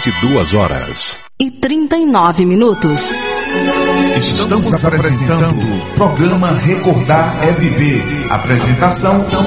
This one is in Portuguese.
22h39. Estamos apresentando o programa Recordar é Viver. Apresentação